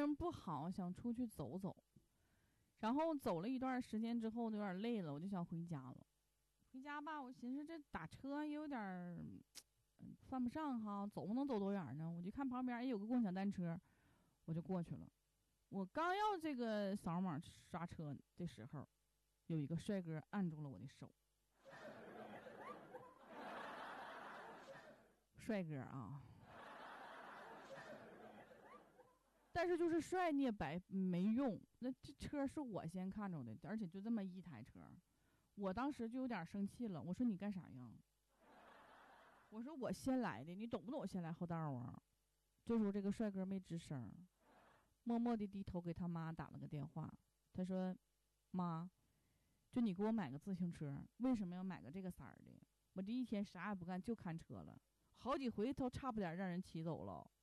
情不好，想出去走走。然后走了一段时间之后，有点累了，我就想回家了。回家吧，我寻思这打车也有点犯不上哈，走不能走多远呢。我就看旁边也有个共享单车，我就过去了。我刚要这个扫码刷车的时候，有一个帅哥按住了我的手。帅哥啊，但是就是帅你也白没用。那这车是我先看着的，而且就这么一台车，我当时就有点生气了。我说你干啥呀？我说我先来的，你懂不懂先来后到啊？这时候这个帅哥没吱声，默默地低头给他妈打了个电话。他说：“妈，就你给我买个自行车，为什么要买个这个色儿的？我这一天啥也不干就看车了，好几回都差不点让人骑走了。”